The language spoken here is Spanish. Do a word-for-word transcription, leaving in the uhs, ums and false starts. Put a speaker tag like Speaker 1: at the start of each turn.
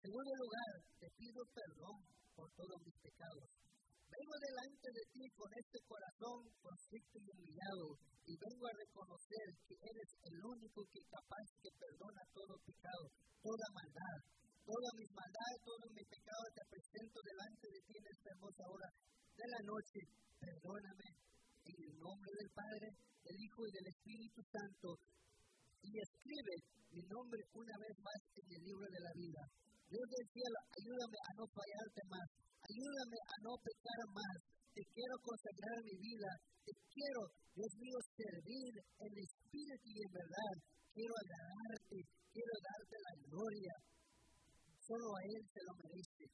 Speaker 1: segundo lugar, te pido perdón por todos mis pecados. Vengo delante de ti con este corazón constricto y humillado, y vengo a reconocer que eres el único que es capaz que perdona todo pecado, toda maldad, todas mis maldades, todos mis pecados te presento delante de ti en esta hermosa hora de la noche. Perdóname en el nombre del Padre, del Hijo y del Espíritu Santo, y escribe mi nombre una vez más en el libro de la vida. Dios del cielo, ayúdame a no fallarte más, ayúdame a no pecar más. Te quiero consagrar mi vida, te quiero, Dios mío, servir en espíritu y en verdad. Quiero agradarte, quiero darte la gloria. Solo a Él se lo merece.